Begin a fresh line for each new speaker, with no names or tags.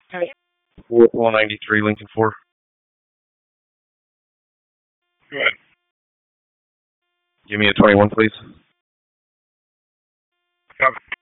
Okay.
493 Lincoln 4.
Go ahead.
Give me a 21, please.
Copy.